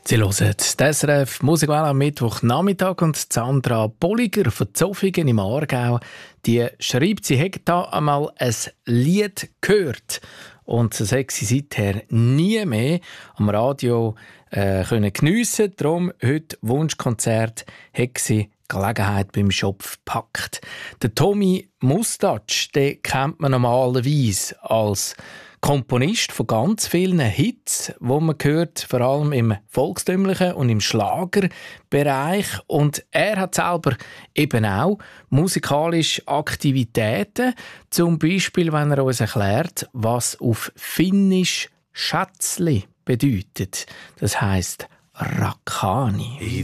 Sie hören das SRF Musikwelle am Mittwochnachmittag und Sandra Bolliger von Zofingen im Aargau, die schreibt, sie hätte da einmal ein Lied gehört und das hat sie seither nie mehr am Radio können geniessen. Darum heute Wunschkonzert hat sie Gelegenheit beim Schopf gepackt. Der Tommy Mustatsch, den kennt man normalerweise als Komponist von ganz vielen Hits, wo man hört, vor allem im volkstümlichen und im Schlagerbereich. Und er hat selber eben auch musikalische Aktivitäten. Zum Beispiel, wenn er uns erklärt, was auf Finnisch Schätzli bedeutet. Das heisst Rakani.